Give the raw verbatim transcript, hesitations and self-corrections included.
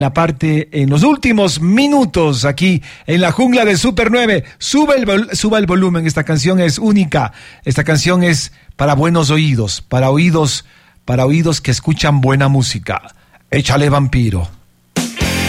La parte en los últimos minutos aquí en la jungla de Super nueve. Sube el, vol- suba el volumen, esta canción es única. Esta canción es para buenos oídos, para oídos, para oídos que escuchan buena música. Échale, vampiro.